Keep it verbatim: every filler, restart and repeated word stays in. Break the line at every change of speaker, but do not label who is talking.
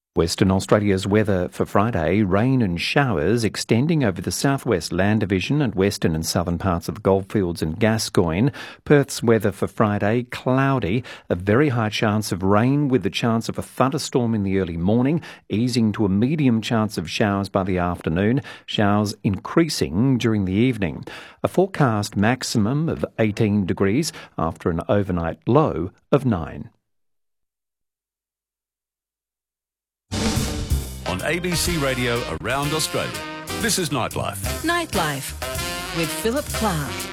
Western Australia's weather for Friday: rain and showers extending over the southwest land division and western and southern parts of the Goldfields and Gascoyne. Perth's weather for Friday: cloudy, a very high chance of rain with the chance of a thunderstorm in the early morning, easing to a medium chance of showers by the afternoon, showers increasing during the evening. A forecast maximum of eighteen degrees after an overnight low of nine.
On A B C Radio around Australia, this is Nightlife.
Nightlife with Philip Clark.